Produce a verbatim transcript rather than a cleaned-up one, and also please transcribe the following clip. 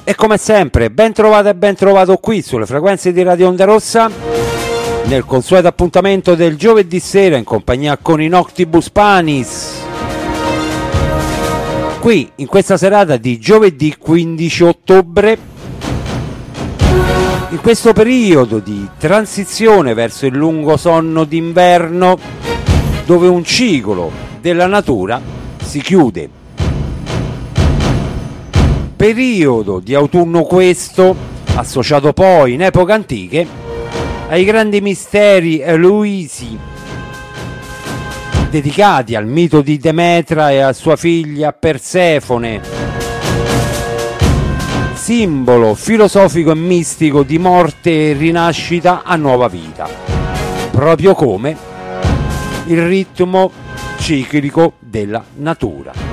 E come sempre, ben trovato e ben trovato qui sulle frequenze di Radio Onda Rossa, nel consueto appuntamento del giovedì sera in compagnia con i Noctibus Panis. Qui, in questa serata di giovedì quindici ottobre, in questo periodo di transizione verso il lungo sonno d'inverno, dove un ciclo della natura si chiude. Periodo di autunno questo, associato poi in epoche antiche ai grandi misteri eloisi dedicati al mito di Demetra e a sua figlia Persefone, simbolo filosofico e mistico di morte e rinascita a nuova vita, proprio come il ritmo ciclico della natura.